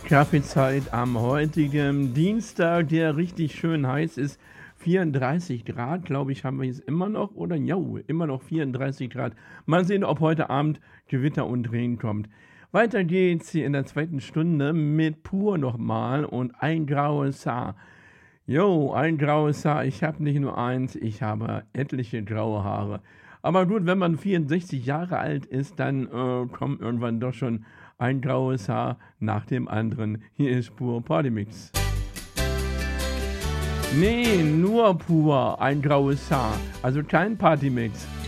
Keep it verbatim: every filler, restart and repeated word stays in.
Kaffeezeit am heutigen Dienstag, der richtig schön heiß ist. vierunddreißig Grad, glaube ich, haben wir jetzt immer noch. Oder ja, immer noch vierunddreißig Grad. Mal sehen, ob heute Abend Gewitter und Regen kommt. Weiter geht's hier in der zweiten Stunde mit Pur nochmal und ein graues Haar. Jo, ein graues Haar. Ich habe nicht nur eins, ich habe etliche graue Haare. Aber gut, wenn man vierundsechzig Jahre alt ist, dann äh, kommt irgendwann doch schon ein graues Haar nach dem anderen. Hier ist Pur Partymix. Nee, nur pur ein graues Haar. Also kein Partymix.